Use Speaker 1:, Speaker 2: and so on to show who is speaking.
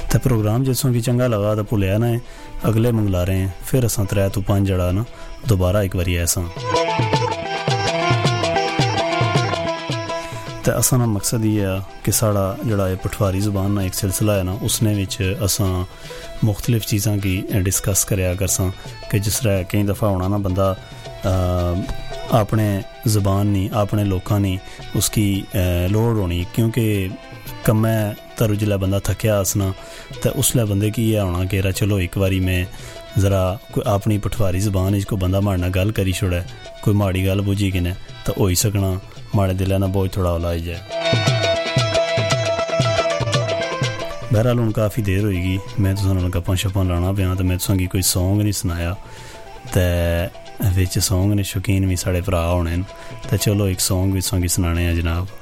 Speaker 1: तो प्रोग्राम जिसों की चंगा लगा तो भुलिया ना अगले मंगला रहे हैं फिर असां 3 तो 5 जड़ा ना दोबारा एक बारी ऐसा तो असा ना मकसद ये है कि साड़ा जड़ा पठवारी ज़ुबान ना एक सिलसिला है ना उसने विच असां मुख्तलिफ चीज़ां की डिस्कस करया करसां कि जिस तरह कई दफ़ा होना ना बंदा अपने ज़बान नहीं अपने लोगों नहीं उसकी लोड़ होनी क्योंकि कम्मै तरु जिल्लै बंदा थक्या हसना तो उसलै बंदे की ये होना कि चलो एक बारी मैं ज़रा कोई अपनी पठवारी ज़बान कोई बंदा माड़े नाल गल करी छोड़े कोई माड़ी गल बुझी किने तो होई सकना माड़े दिलै ना बोझ थोड़ा लाई जाए। बहरहाल हूँ काफ़ी देर होएगी मैं तुसां गप्पां शप्पां लाना पिया तो मैं तुसां गी कोई सॉन्ग नहीं सुनाया ते विच सॉन्ग ने शौकीन भी साढ़े भरा होने तो चलो एक सॉन्ग भी तुसां गी सुनाने हैं जनाब।